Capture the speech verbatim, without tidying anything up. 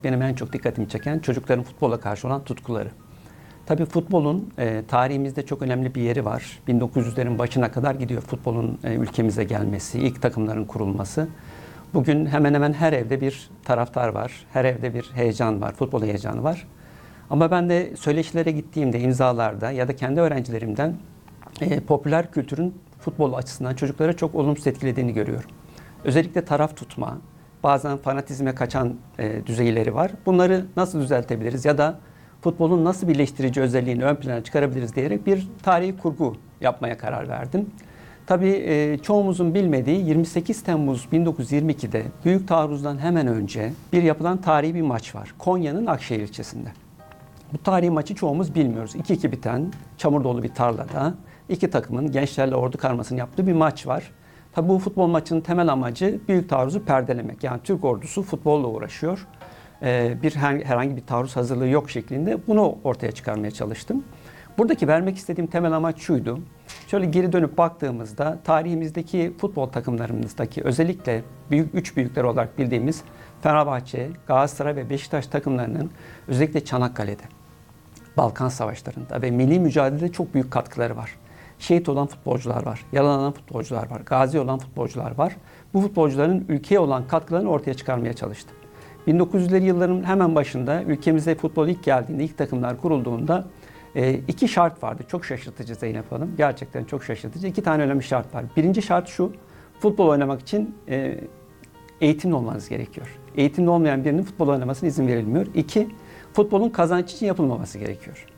Benim en çok dikkatimi çeken çocukların futbola karşı olan tutkuları. Tabii futbolun e, tarihimizde çok önemli bir yeri var. bin dokuz yüzlerin başına kadar gidiyor futbolun e, ülkemize gelmesi, ilk takımların kurulması. Bugün hemen hemen her evde bir taraftar var, her evde bir heyecan var, futbol heyecanı var. Ama ben de söyleşilere gittiğimde, imzalarda ya da kendi öğrencilerimden e, popüler kültürün futbol açısından çocuklara çok olumsuz etkilediğini görüyorum. Özellikle taraf tutma, bazen fanatizme kaçan e, düzeyleri var. Bunları nasıl düzeltebiliriz ya da futbolun nasıl birleştirici özelliğini ön plana çıkarabiliriz diyerek bir tarihi kurgu yapmaya karar verdim. Tabii e, çoğumuzun bilmediği yirmi sekiz Temmuz bin dokuz yüz yirmi iki'de Büyük Taarruz'dan hemen önce bir yapılan tarihi bir maç var. Konya'nın Akşehir ilçesinde. Bu tarihi maçı çoğumuz bilmiyoruz. iki iki biten çamur dolu bir tarlada iki takımın Gençlerle Ordu karmasını yaptığı bir maç var. Tabii bu futbol maçının temel amacı Büyük Taarruz'u perdelemek. Yani Türk ordusu futbolla uğraşıyor. Ee, bir herhangi bir taarruz hazırlığı yok şeklinde bunu ortaya çıkarmaya çalıştım. Buradaki vermek istediğim temel amaç şuydu. Şöyle geri dönüp baktığımızda tarihimizdeki futbol takımlarımızdaki özellikle büyük üç büyükler olarak bildiğimiz Fenerbahçe, Galatasaray ve Beşiktaş takımlarının özellikle Çanakkale'de, Balkan Savaşları'nda ve milli mücadelede çok büyük katkıları var. Şehit olan futbolcular var, yaralanan futbolcular var, gazi olan futbolcular var. Bu futbolcuların ülkeye olan katkılarını ortaya çıkarmaya çalıştım. bin dokuz yüzlü yılların hemen başında ülkemize futbol ilk geldiğinde, ilk takımlar kurulduğunda e, iki şart vardı. Çok şaşırtıcı Zeynep Hanım. Gerçekten çok şaşırtıcı. İki tane önemli şart var. Birinci şart şu, futbol oynamak için e, eğitimli olmanız gerekiyor. Eğitimli olmayan birinin futbol oynamasına izin verilmiyor. İki, futbolun kazanç için yapılmaması gerekiyor.